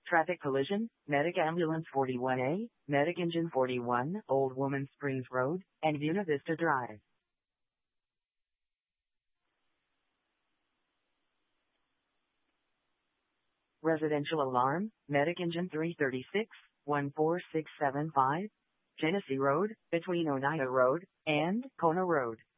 Traffic collision, Medic Ambulance 41A, Medic Engine 41, Old Woman Springs Road, and Buena Vista Drive. Residential alarm, Medic Engine 336, 14675, Genesee Road, between Oneida Road and Kona Road.